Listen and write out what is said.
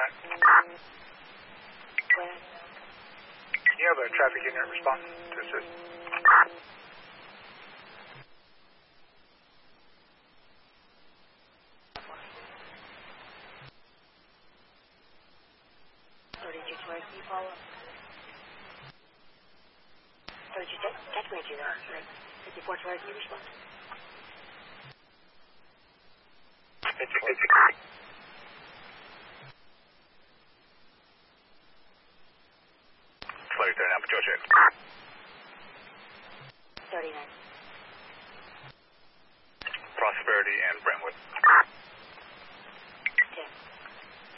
39. You have a traffic unit response to assist. Follow. 32, text me to that. 54 towards me, respond. Flight 39, Patrol check. 39. Prosperity and Brentwood.